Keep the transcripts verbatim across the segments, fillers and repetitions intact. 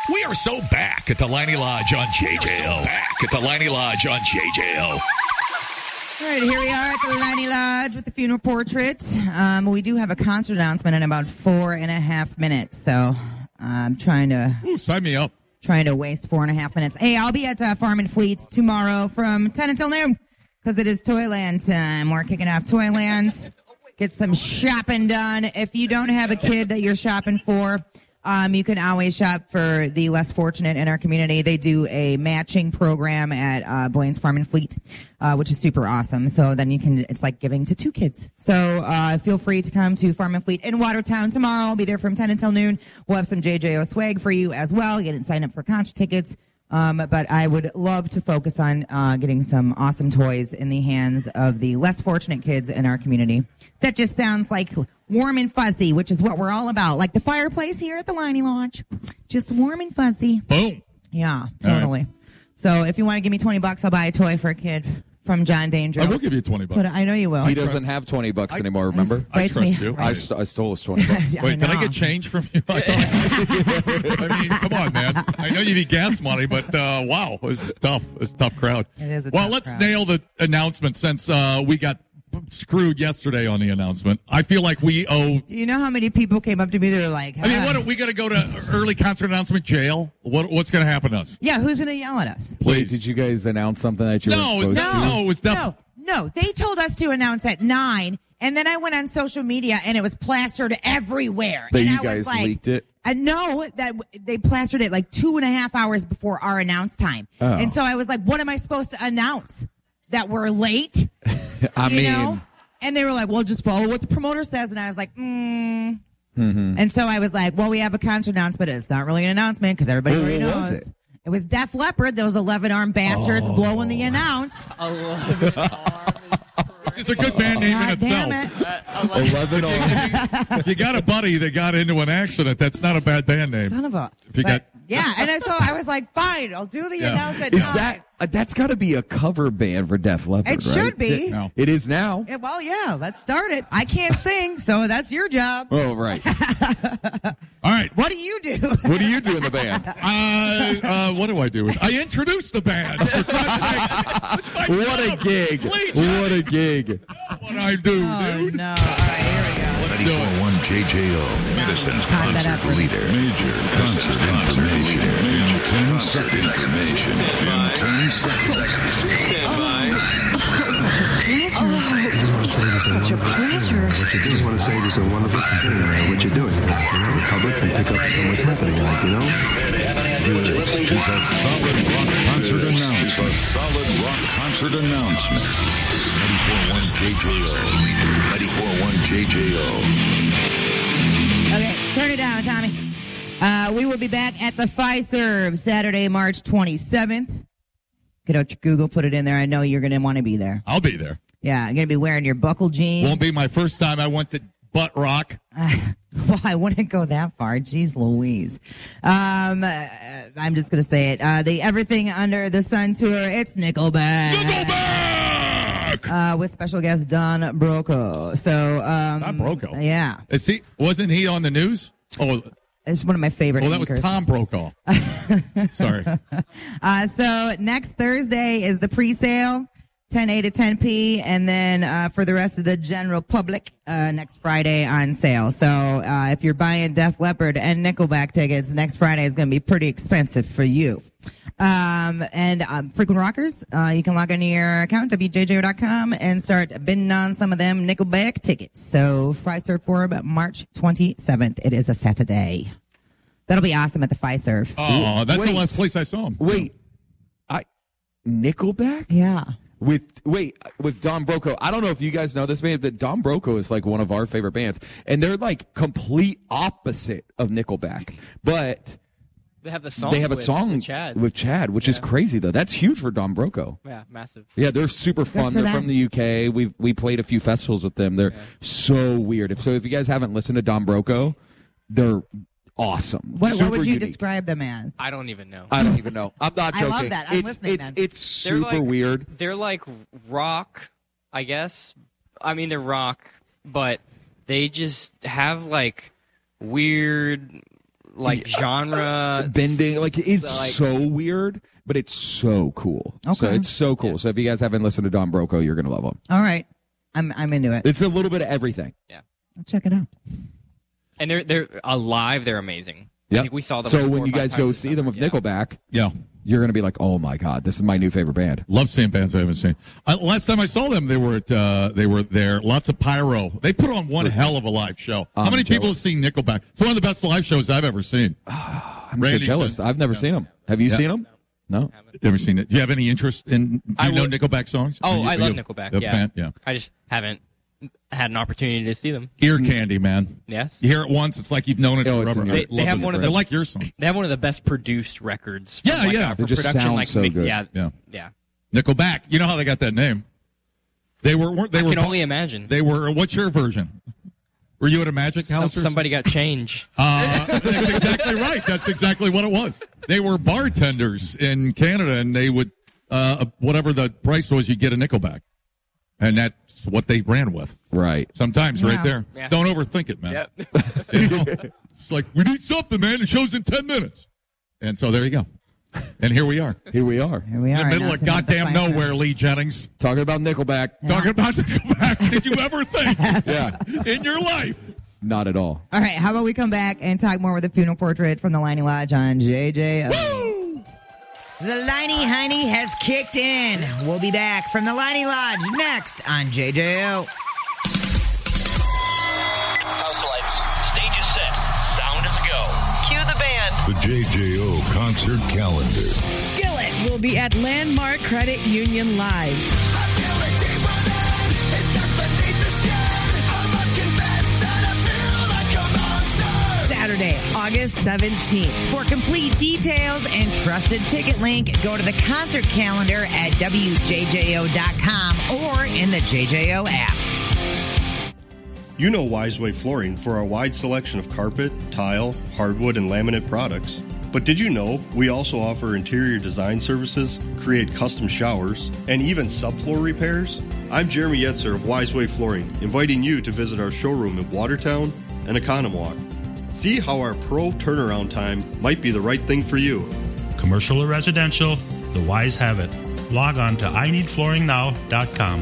We are so back at the Laney Lodge on J J O. So back at the Laney Lodge on J J O. All right, here we are at the Laney Lodge with the funeral portrait. Um, we do have a concert announcement in about four and a half minutes, so I'm trying to Ooh, sign me up. Trying to waste four and a half minutes. Hey, I'll be at uh, Farm and Fleet tomorrow from ten until noon because it is Toyland time. We're kicking off Toyland. Get some shopping done. If you don't have a kid that you're shopping for, Um, you can always shop for the less fortunate in our community. They do a matching program at uh, Blaine's Farm and Fleet, uh, which is super awesome. So then you can, it's like giving to two kids. So uh, feel free to come to Farm and Fleet in Watertown tomorrow. I'll be there from ten until noon. We'll have some J J O swag for you as well. You can sign up for concert tickets. Um, but I would love to focus on uh, getting some awesome toys in the hands of the less fortunate kids in our community. That just sounds like warm and fuzzy, which is what we're all about. Like the fireplace here at the Laney Lodge. Just warm and fuzzy. Boom. Yeah, totally. Right. So if you want to give me twenty bucks, I'll buy a toy for a kid from John Danger. I will give you twenty bucks. But I know you will. He doesn't have twenty bucks I, anymore, remember? I, I trust me. you. I, st- I stole his twenty bucks. Wait, I did I get change from you? I, I mean, come on, man. I know you need gas money, but uh, wow, it's tough. It's a tough crowd. It is a well, tough let's crowd. nail the announcement since uh, we got screwed yesterday on the announcement. I feel like we owe. Do you know how many people came up to me? They were like, I mean, ah. what, we got to go to early concert announcement jail? What, what's going to happen to us? Yeah, who's going to yell at us? Please. Wait, did you guys announce something that you No, were it was, supposed no, to? no, it was def- No, no. They told us to announce at nine, and then I went on social media, and it was plastered everywhere. That and you I guys was like, leaked it? I know that w- they plastered it like two and a half hours before our announce time. Oh. And so I was like, what am I supposed to announce? That we're late? I you mean, know? And they were like, well, just follow what the promoter says. And I was like, mm. Mm-hmm. And so I was like, well, we have a concert announcement. It's not really an announcement because everybody Well, already what knows. was it? It was Def Leppard, those eleven-armed bastards Oh. blowing the announce. Which is a good band name in God itself. damn it. eleven on. If you got a buddy that got into an accident, that's not a bad band name. Son of a. If you but, got- yeah, and I, so I was like, fine, I'll do the Yeah. announcement. Is that uh, that's got to be a cover band for Def Leppard, It right? should be. No. It is now. Yeah, well, yeah, let's start it. I can't sing, so that's your job. Oh, right. All right. What do you do? What do you do in the band? Uh, uh, what do I do? I introduce the band. For God's sake. It's my What a job. gig! Please, What a gig! what I do, Oh, dude. no. All right, here we go. Let's do it. ninety-four point one J J O, Medicine's Time that concert up. leader. Major concert information in ten seconds. Information in ten seconds. Such a pleasure. What you do is want to say it is a wonderful thing, what you're doing. You know, the public can pick up on what's happening, like, you know. This is a solid rock concert announcement. It's a solid rock concert announcement. ninety-four point one J J O. ninety-four point one J J O. Okay, turn it down, Tommy. Uh, we will be back at the Fiserv Saturday, March twenty-seventh. Get out your Google, put it in there. I know you're going to want to be there. I'll be there. Yeah, I'm going to be wearing your buckle jeans. Won't be my first time I went to Butt Rock. Well, I wouldn't go that far. Jeez Louise. Um, uh, I'm just going to say it. Uh, the Everything Under the Sun tour, it's Nickelback. Nickelback! Uh, with special guest Don Broco. So, um. Don Broco? Yeah. Is he, wasn't he on the news? Oh, It's one of my favorite well, that was anchors. Tom Brokaw. Sorry. Uh, so next Thursday is the pre-sale, ten a to ten p, and then uh, for the rest of the general public, uh, next Friday on sale. So uh, if you're buying Def Leppard and Nickelback tickets, next Friday is going to be pretty expensive for you. Um, and um, Frequent Rockers, uh, you can log into your account, W J J O dot com, and start bidding on some of them Nickelback tickets. So Fiserv Forum, March twenty-seventh. It is a Saturday. That'll be awesome at the Fiserv. Oh, that's Wait. the last place I saw him. Wait, I Nickelback Yeah. with wait with Don Broco. I don't know if you guys know this band, but Don Broco is like one of our favorite bands, and they're like complete opposite of Nickelback, but They have the song. they have a with, song with Chad. with Chad, which is Yeah. crazy though. That's huge for Don Broco. Yeah, massive. Yeah, they're super fun. for They're them. from the U K. We we played a few festivals with them. They're so weird. If so, if you guys haven't listened to Don Broco, they're awesome. What, what Super would you unique. describe them as? I don't even know. I don't even know. I'm not I joking. love that. I'm it's listening it's then. it's They're super like- weird. They're like rock, I guess. I mean, they're rock, but they just have like weird, like genre bending. Like it's like- so weird, but it's so cool. Okay. So it's so cool. So if you guys haven't listened to Don Broco, you're gonna love him. All right. I'm I'm into it. It's a little bit of everything. I'll check it out. And they're they're alive. They're amazing. Yep. I think we saw them. So like when four you or five guys go times see this them with summer. Nickelback, Yeah. you're gonna be like, oh my god, this is my new favorite band. Love seeing bands I haven't seen. Uh, last time I saw them, they were at, uh, they were there. Lots of pyro. They put on one hell of a live show. How I'm many people have jealous. seen Nickelback? It's one of the best live shows I've ever seen. I'm Randy so jealous. said- I've never seen them. Have you Yeah. seen them? No. Ever seen it? Do you have any interest in? Do I you know would- Nickelback songs? Oh, Are you- I are love you Nickelback. a Yeah. fan? Yeah. I just haven't had an opportunity to see them. Ear candy, man. Yes. You hear it once, it's like you've known it Oh, it's forever. in your- I They- they love have it. one of They're the- like your song. They have one of the best produced records. Yeah, like, yeah. uh, They for just production, sound like so make- good. Yeah, Yeah. yeah. Nickelback. You know how they got that name? They were. weren't They I were. can only imagine. They were. What's your version? Were you at a Magic Some, House? or somebody got change. Uh, that's exactly right. That's exactly what it was. They were bartenders in Canada, and they would, uh, whatever the price was, you get a Nickelback. And that's what they ran with. Right. Sometimes Wow. right there. Yeah. Don't overthink it, man. You know? It's like, we need something, man. The show's in ten minutes. And so there you go. And here we are. Here we are. Here we In are. the middle of announcing what the goddamn final- nowhere, Lee Jennings. Talking about Nickelback. Talking about Nickelback. Did you ever think Yeah. in your life? Not at all. All right, how about we come back and talk more with the funeral portrait from the Liney Lodge on J J O. Woo! The Liney Heine has kicked in. We'll be back from the Liney Lodge next on J J O. House lights. Stage is set. Sound is go. Cue the band. The J J O concert calendar. Skillet will be at Landmark Credit Union Live. Saturday, August seventeenth. For complete details and trusted ticket link, go to the concert calendar at W J J O dot com or in the J J O app. You know Wiseway Flooring for our wide selection of carpet, tile, hardwood, and laminate products. But did you know we also offer interior design services, create custom showers, and even subfloor repairs? I'm Jeremy Yetzer of Wiseway Flooring, inviting you to visit our showroom in Watertown and Economwalk. See how our pro turnaround time might be the right thing for you. Commercial or residential, the Wise have it. Log on to I need flooring now dot com.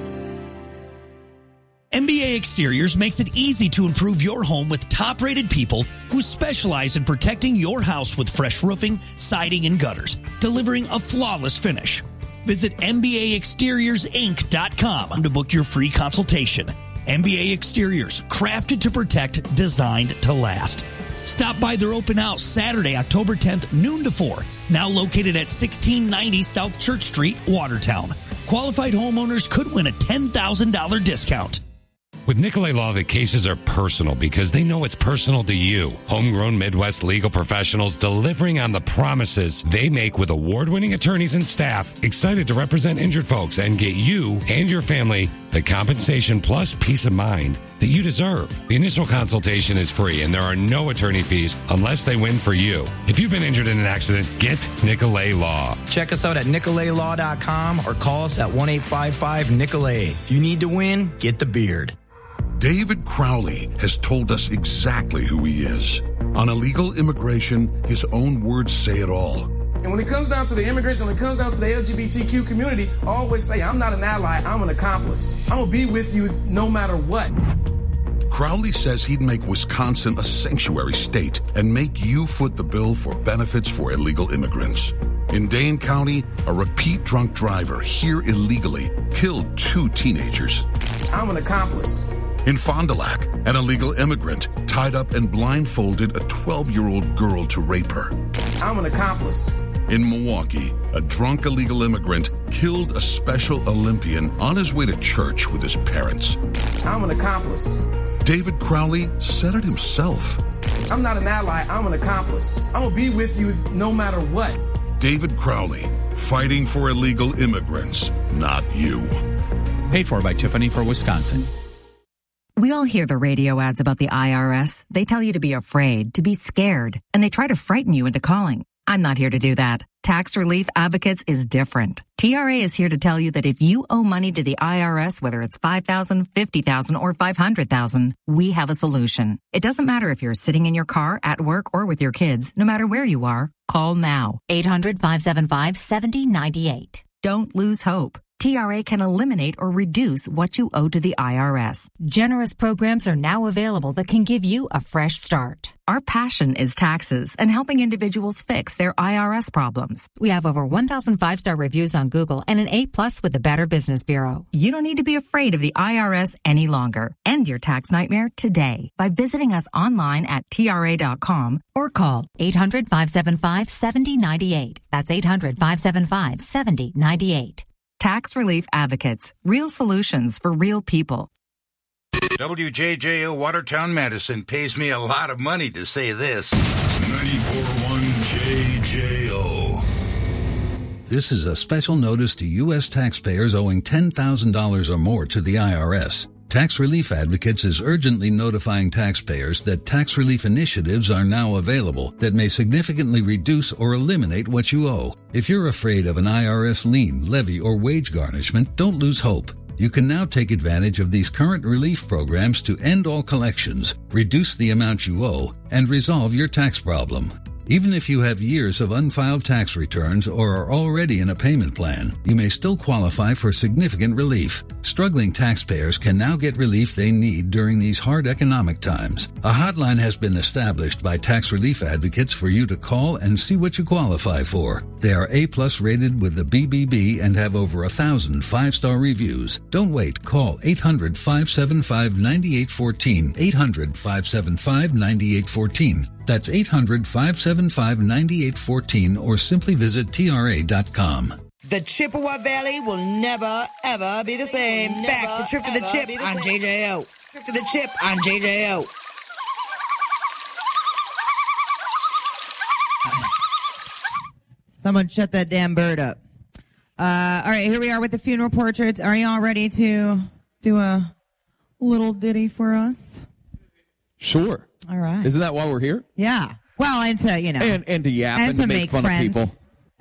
M B A Exteriors makes it easy to improve your home with top-rated people who specialize in protecting your house with fresh roofing, siding, and gutters, delivering a flawless finish. Visit M B A Exteriors Inc dot com to book your free consultation. M B A Exteriors, crafted to protect, designed to last. Stop by their open house Saturday, October tenth, noon to four. Now located at sixteen ninety South Church Street, Watertown. Qualified homeowners could win a ten thousand dollars discount. With Nicolay Law, the cases are personal because they know it's personal to you. Homegrown Midwest legal professionals delivering on the promises they make with award-winning attorneys and staff excited to represent injured folks and get you and your family the compensation plus peace of mind that you deserve. The initial consultation is free and there are no attorney fees unless they win for you. If you've been injured in an accident, get Nicolay Law. Check us out at Nicolay Law dot com or call us at one eight five five Nicolay. If you need to win, get the beard. David Crowley has told us exactly who he is. On illegal immigration, his own words say it all. And when it comes down to the immigration, when it comes down to the L G B T Q community, I always say, I'm not an ally, I'm an accomplice. I'm going to be with you no matter what. Crowley says he'd make Wisconsin a sanctuary state and make you foot the bill for benefits for illegal immigrants. In Dane County, a repeat drunk driver here illegally killed two teenagers. I'm an accomplice. In Fond du Lac, an illegal immigrant tied up and blindfolded a twelve-year-old girl to rape her. I'm an accomplice. In Milwaukee, a drunk illegal immigrant killed a Special Olympian on his way to church with his parents. I'm an accomplice. David Crowley said it himself. I'm not an ally, I'm an accomplice. I'm going to be with you no matter what. David Crowley, fighting for illegal immigrants, not you. Paid for by Tiffany for Wisconsin. We all hear the radio ads about the I R S. They tell you to be afraid, to be scared, and they try to frighten you into calling. I'm not here to do that. Tax Relief Advocates is different. T R A is here to tell you that if you owe money to the I R S, whether it's five thousand dollars, fifty thousand dollars, or five hundred thousand dollars, we have a solution. It doesn't matter if you're sitting in your car, at work, or with your kids. No matter where you are, call now. eight hundred, five seven five, seven zero nine eight. Don't lose hope. T R A can eliminate or reduce what you owe to the I R S. Generous programs are now available that can give you a fresh start. Our passion is taxes and helping individuals fix their I R S problems. We have over one thousand five-star reviews on Google and an A plus with the Better Business Bureau. You don't need to be afraid of the I R S any longer. End your tax nightmare today by visiting us online at T R A dot com or call eight hundred, five seven five, seven zero nine eight. That's eight hundred, five seven five, seven zero nine eight. Tax Relief Advocates. Real solutions for real people. W J J O Watertown, Madison pays me a lot of money to say this. ninety-four point one J J O. This is a special notice to U S taxpayers owing ten thousand dollars or more to the I R S. Tax Relief Advocates is urgently notifying taxpayers that tax relief initiatives are now available that may significantly reduce or eliminate what you owe. If you're afraid of an I R S lien, levy, or wage garnishment, don't lose hope. You can now take advantage of these current relief programs to end all collections, reduce the amount you owe, and resolve your tax problem. Even if you have years of unfiled tax returns or are already in a payment plan, you may still qualify for significant relief. Struggling taxpayers can now get relief they need during these hard economic times. A hotline has been established by Tax Relief Advocates for you to call and see what you qualify for. They are A-plus rated with the B B B and have over a thousand five-star reviews. Don't wait. Call eight hundred, five seven five, nine eight one four, eight hundred, five seven five, nine eight one four. That's eight hundred, five seven five, nine eight one four, or simply visit T R A dot com. The Chippewa Valley will never, ever be the same. Never, Back to Trip to the Chip the on J J O. Trip to the Chip on J J O. Someone shut that damn bird up. Uh, all right, here we are with the funeral portraits. Are y'all ready to do a little ditty for us? Sure. All right. Isn't that why we're here? Yeah. Well, and to, you know. And, and to yap and, and to, to make, make fun friends. of people.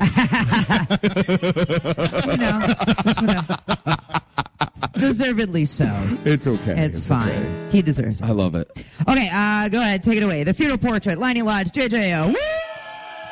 You know, just wanna, deservedly so. It's okay. It's, it's fine. Okay. He deserves it. I love it. Okay, uh, go ahead. Take it away. The funeral portrait. Liney Lodge, J J O. Woo!